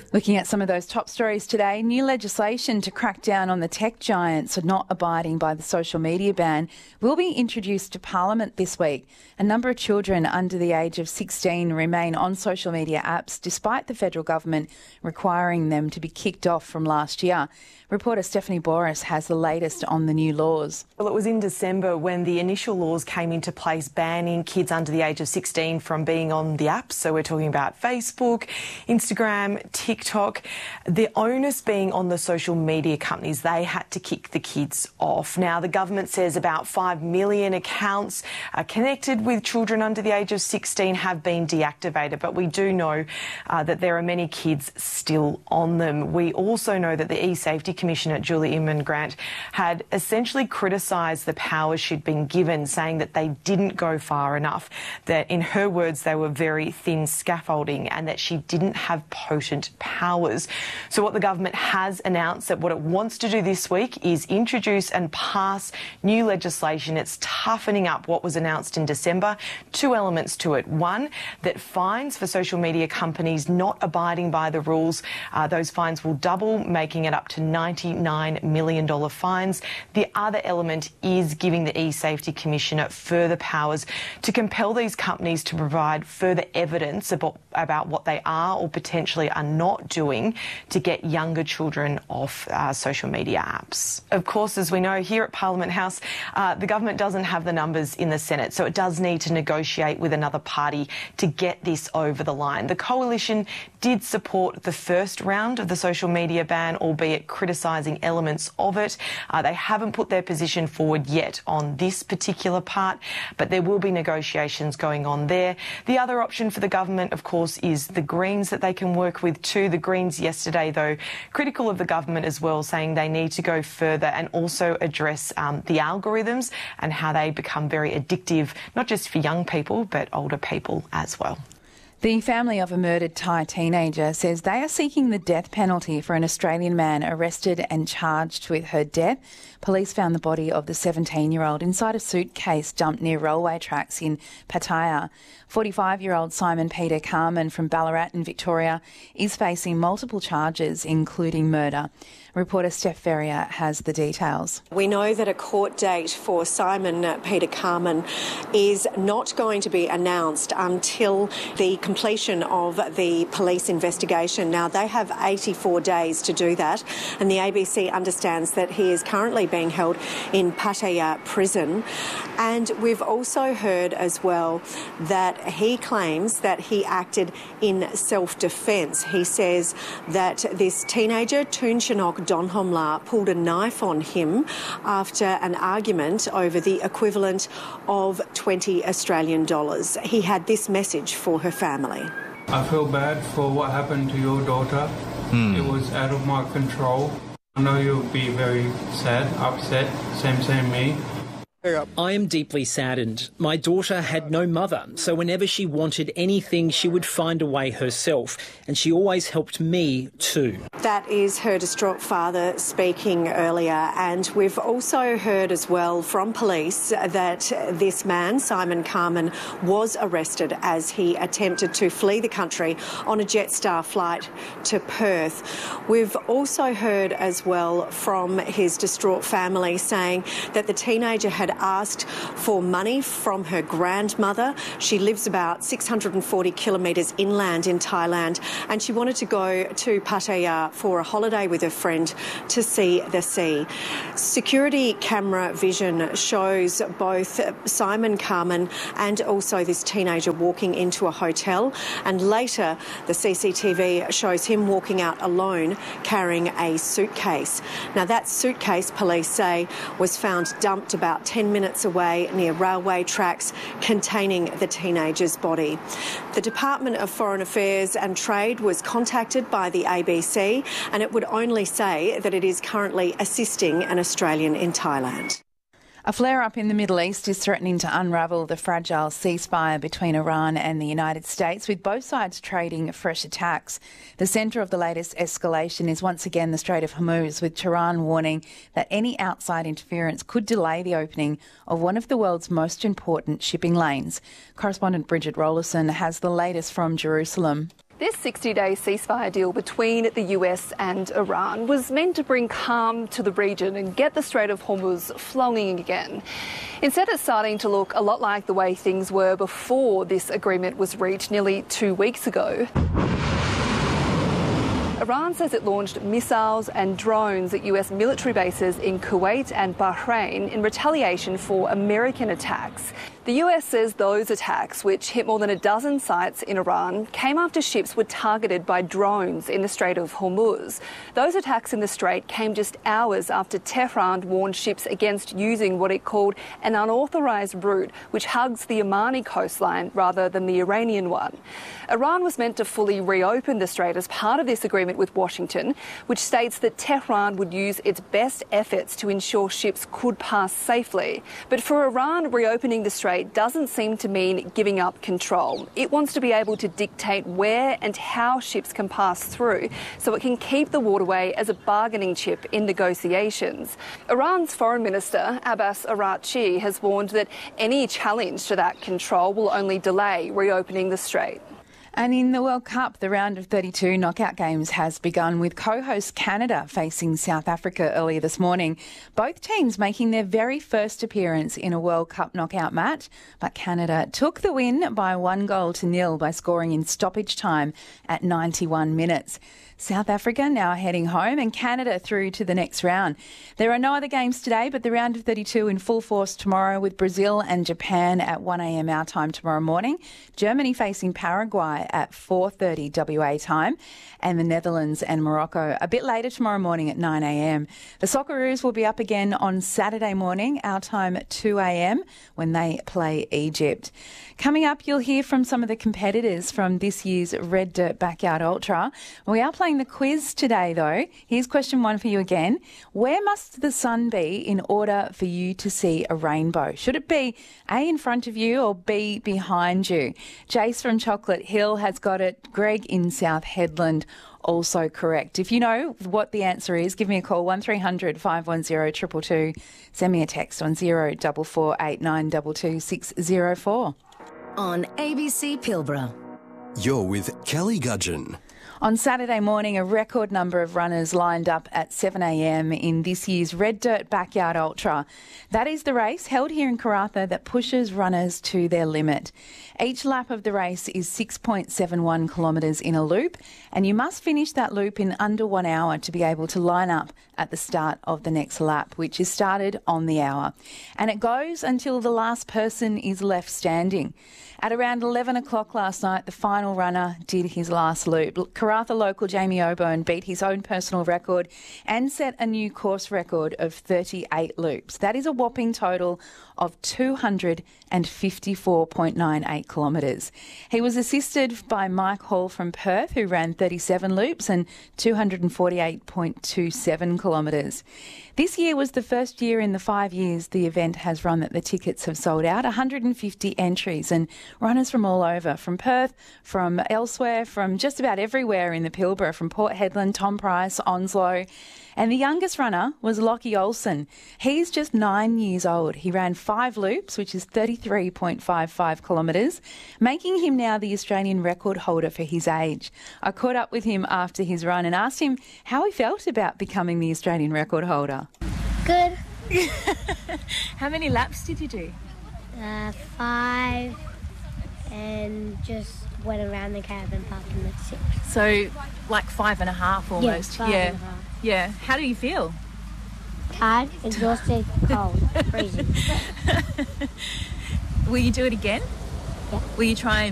Looking at some of those top stories today, new legislation to crack down on the tech giants not abiding by the social media ban will be introduced to Parliament this week. A number of children under the age of 16 remain on social media apps despite the federal government requiring them to be kicked off from last year. Reporter Stephanie Boris has the latest on the new laws. Well, it was in December when the initial laws came into place banning kids under the age of 16 from being on the apps. So we're talking about Facebook, Instagram, TikTok. The onus being on the social media companies. They had to kick the kids off. Now, the government says about 5 million accounts connected with children under the age of 16 have been deactivated, but we do know that there are many kids still on them. We also know that the eSafety Commissioner, Julie Inman-Grant, had essentially criticised the powers she'd been given, saying that they didn't go far enough, that in her words they were very thin scaffolding and that she didn't have potent powers. So what the government has announced that what it wants to do this week is introduce and pass new legislation. It's toughening up what was announced in December. Two elements to it. One, that fines for social media companies not abiding by the rules, those fines will double, making it up to $99 million fines. The other element is giving the eSafety Commissioner further powers to compel these companies to provide further evidence about what they are or potentially are not doing to get younger children off social media apps. Of course, as we know, here at Parliament House, the government doesn't have the numbers in the Senate, so it does need to negotiate with another party to get this over the line. The Coalition did support the first round of the social media ban, albeit criticising elements of it. They haven't put their position forward yet on this particular part, but there will be negotiations going on there. The other option for the government, of course, is the Greens that they can work with too. The Greens yesterday, though, critical of the government as well, saying they need to go further and also address the algorithms and how they become very addictive, not just for young people, but older people as well. The family of a murdered Thai teenager says they are seeking the death penalty for an Australian man arrested and charged with her death. Police found the body of the 17-year-old inside a suitcase dumped near railway tracks in Pattaya. 45-year-old Simon Peter Carman from Ballarat in Victoria is facing multiple charges, including murder. Reporter Steph Ferrier has the details. We know that a court date for Simon Peter Carman is not going to be announced until the completion of the police investigation. Now, they have 84 days to do that, and the ABC understands that he is currently being held in Pattaya prison. And we've also heard as well that he claims that he acted in self-defence. He says that this teenager, Thun Chinok Donhomla, pulled a knife on him after an argument over the equivalent of $20 Australian. He had this message for her family. I feel bad for what happened to your daughter. It was out of my control. I know you'll be very sad, upset, same me. I am deeply saddened. My daughter had no mother, so whenever she wanted anything, she would find a way herself, and she always helped me too. That is her distraught father speaking earlier, and we've also heard as well from police that this man, Simon Carman, was arrested as he attempted to flee the country on a Jetstar flight to Perth. We've also heard as well from his distraught family saying that the teenager had asked for money from her grandmother. She lives about 640 kilometres inland in Thailand, and she wanted to go to Pattaya for a holiday with her friend to see the sea. Security camera vision shows both Simon Carman and also this teenager walking into a hotel, and later the CCTV shows him walking out alone carrying a suitcase. Now, that suitcase, police say, was found dumped about 10 minutes away near railway tracks containing the teenager's body. The Department of Foreign Affairs and Trade was contacted by the ABC, and it would only say that it is currently assisting an Australian in Thailand. A flare-up in the Middle East is threatening to unravel the fragile ceasefire between Iran and the United States, with both sides trading fresh attacks. The centre of the latest escalation is once again the Strait of Hormuz, with Tehran warning that any outside interference could delay the opening of one of the world's most important shipping lanes. Correspondent Bridget Rollerson has the latest from Jerusalem. This 60-day ceasefire deal between the US and Iran was meant to bring calm to the region and get the Strait of Hormuz flowing again. Instead, it's starting to look a lot like the way things were before this agreement was reached nearly 2 weeks ago. Iran says it launched missiles and drones at US military bases in Kuwait and Bahrain in retaliation for American attacks. The US says those attacks, which hit more than a dozen sites in Iran, came after ships were targeted by drones in the Strait of Hormuz. Those attacks in the Strait came just hours after Tehran warned ships against using what it called an unauthorised route, which hugs the Omani coastline rather than the Iranian one. Iran was meant to fully reopen the Strait as part of this agreement with Washington, which states that Tehran would use its best efforts to ensure ships could pass safely. But for Iran, reopening the Strait doesn't seem to mean giving up control. It wants to be able to dictate where and how ships can pass through so it can keep the waterway as a bargaining chip in negotiations. Iran's Foreign Minister Abbas Araghchi has warned that any challenge to that control will only delay reopening the Strait. And in the World Cup, the round of 32 knockout games has begun with co-host Canada facing South Africa earlier this morning. Both teams making their very first appearance in a World Cup knockout match, but Canada took the win by 1-0 by scoring in stoppage time at 91 minutes. South Africa now heading home and Canada through to the next round. There are no other games today, but the round of 32 in full force tomorrow with Brazil and Japan at 1 a.m. our time tomorrow morning. Germany facing Paraguay at 4:30 WA time, and the Netherlands and Morocco a bit later tomorrow morning at 9 a.m. The Socceroos will be up again on Saturday morning, our time at 2 a.m. when they play Egypt. Coming up, you'll hear from some of the competitors from this year's Red Dirt Backyard Ultra. We are playing the quiz today, though. Here's question 1 for you again. Where must the sun be in order for you to see a rainbow? Should it be A, in front of you, or B, behind you? Jace from Chocolate Hill has got it. Greg in South Headland also correct. If you know what the answer is, give me a call, 1300 510 222. Send me a text on 04489226 604. On ABC Pilbara. You're with Kelly Gudgeon. On Saturday morning, a record number of runners lined up at 7 a.m. in this year's Red Dirt Backyard Ultra. That is the race held here in Karratha that pushes runners to their limit. Each lap of the race is 6.71 kilometres in a loop, and you must finish that loop in under 1 hour to be able to line up at the start of the next lap, which is started on the hour. And it goes until the last person is left standing. At around 11 o'clock last night, the final runner did his last loop. Karratha local Jamie Oborne beat his own personal record and set a new course record of 38 loops. That is a whopping total of 254.98 kilometres. He was assisted by Mike Hall from Perth, who ran 37 loops and 248.27 kilometres. This year was the first year in the 5 years the event has run that the tickets have sold out. 150 entries and runners from all over, from Perth, from elsewhere, from just about everywhere in the Pilbara, from Port Hedland, Tom Price, Onslow. And the youngest runner was Lockie Olsen. He's just 9 years old. He ran 5 loops, which is 33.55 kilometres, making him now the Australian record holder for his age. I caught up with him after his run and asked him how he felt about becoming the Australian record holder. Good. How many laps did you do? 5, and just went around the caravan park in the 6. So, like 5.5 almost. Yeah, 5.5. Yeah. How do you feel? Tired, exhausted, cold, freezing. Will you do it again? Yeah. Will you try and